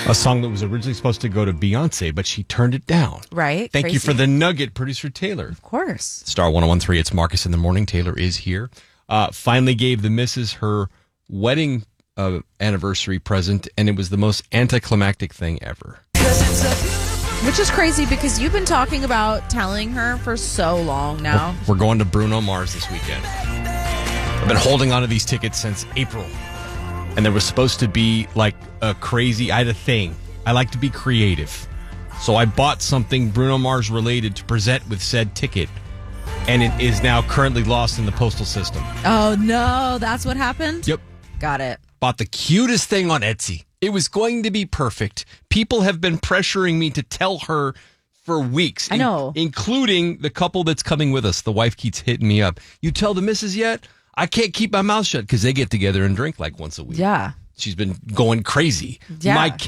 A song that was originally supposed to go to Beyonce, but she turned it down. Right. Thank Crazy. you for the nugget, producer Taylor. Of course. Star 1013, it's Marcus in the Morning. Taylor is here. Finally gave the missus her wedding anniversary present, and it was the most anticlimactic thing ever. Which is crazy because you've been talking about telling her for so long now. We're going to Bruno Mars this weekend. I've been holding on to these tickets since April. And there was supposed to be like a crazy, I had a thing. I like to be creative. So I bought something Bruno Mars related to present with said ticket. And it is now currently lost in the postal system. Oh, no. That's what happened? Yep. Got it. Bought the cutest thing on Etsy. It was going to be perfect. People have been pressuring me to tell her for weeks. I know. Including the couple that's coming with us. The wife keeps hitting me up. You tell the missus yet? I can't keep my mouth shut because they get together and drink like once a week. Yeah. She's been going crazy. Yeah. My